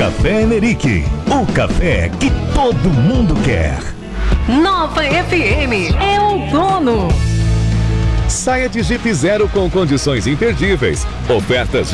Café Emerick, o café que todo mundo quer. Nova FM é outono. Saia de Jeep Zero com condições imperdíveis. Ofertas